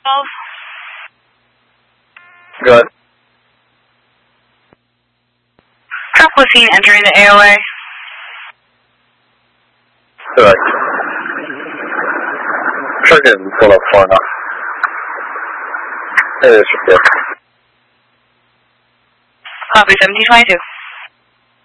Good. Truck was seen entering the AOA. Correct. Truck didn't pull up far enough. It is good. Copy 1722.